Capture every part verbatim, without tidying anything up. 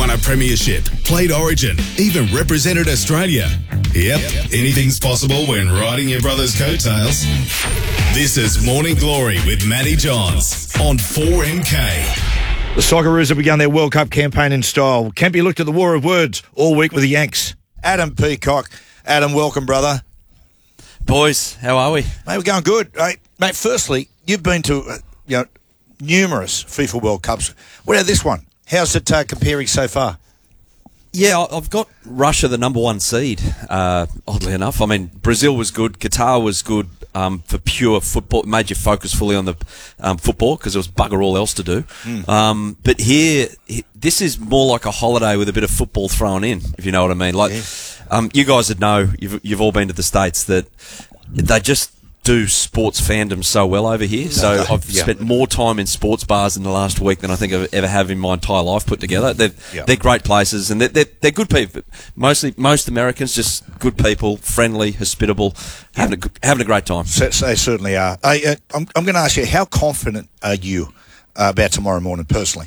won a premiership, played Origin, even represented Australia. Yep, anything's possible when riding your brother's coattails. This is Morning Glory with Matty Johns on four M K. The Socceroos have begun their World Cup campaign in style. Kempy looked at the war of words all week with the Yanks. Adam Peacock. Adam, welcome, brother. Boys, how are we? Mate, we're going good. Mate, mate firstly, you've been to uh, you know numerous FIFA World Cups. What about this one? How's it uh, comparing so far? Yeah, I've got Russia the number one seed, uh, oddly enough. I mean, Brazil was good, Qatar was good um, for pure football. It made you focus fully on the um, football because there was bugger all else to do. Mm. Um, but here, this is more like a holiday with a bit of football thrown in, if you know what I mean. Like, yeah. um, you guys would know, you've, you've all been to the States, that they just do sports fandom so well over here. So I've yeah. spent more time in sports bars in the last week than I think I've ever have in my entire life put together. They're, yeah. they're great places, and they're, they're, they're good people. Mostly, most Americans, just good people, friendly, hospitable, having a, having a great time. So, so they certainly are. I, uh, I'm, I'm going to ask you, how confident are you uh, about tomorrow morning, personally?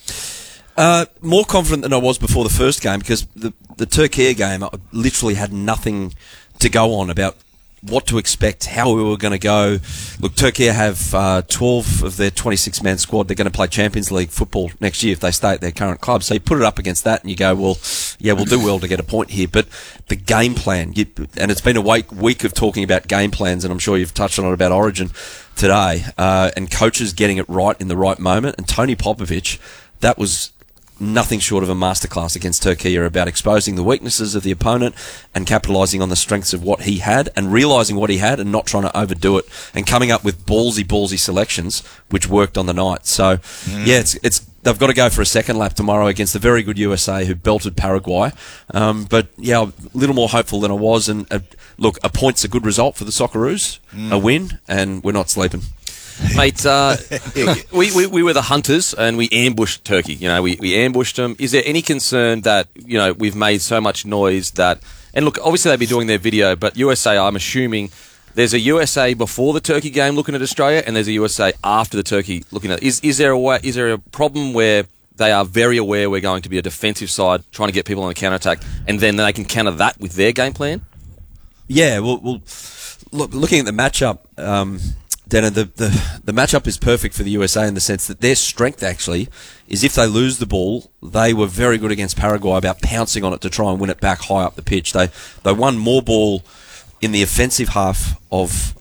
Uh, more confident than I was before the first game, because the, the Turkey game, I literally had nothing to go on about what to expect, how we were going to go. Look, Turkey have uh, twelve of their twenty-six man squad. They're going to play Champions League football next year if they stay at their current club. So you put it up against that and you go, well, yeah, we'll do well to get a point here. But the game plan, you, and it's been a week, week of talking about game plans, and I'm sure you've touched on it about Origin today, uh, and coaches getting it right in the right moment. And Tony Popovic, that was nothing short of a masterclass against Turkey about exposing the weaknesses of the opponent and capitalising on the strengths of what he had and realising what he had and not trying to overdo it and coming up with ballsy, ballsy selections which worked on the night. So, mm. yeah, it's it's they've got to go for a second lap tomorrow against the very good U S A who belted Paraguay. Um, but, yeah, a little more hopeful than I was. And, uh, look, a point's a good result for the Socceroos, mm. a win, and we're not sleeping. Mate, uh, we, we we were the hunters and we ambushed Turkey. You know, we, we ambushed them. Is there any concern that, you know, we've made so much noise that... And look, obviously they'd be doing their video, but U S A, I'm assuming there's a U S A before the Turkey game looking at Australia and there's a U S A after the Turkey looking at... Is, is, there, a way, is there a problem where they are very aware we're going to be a defensive side trying to get people on the counter-attack and then they can counter that with their game plan? Yeah, well, well look, looking at the matchup... Um, Dana, the, the, the matchup is perfect for the U S A in the sense that their strength actually is if they lose the ball, they were very good against Paraguay about pouncing on it to try and win it back high up the pitch. They they won more ball in the offensive half of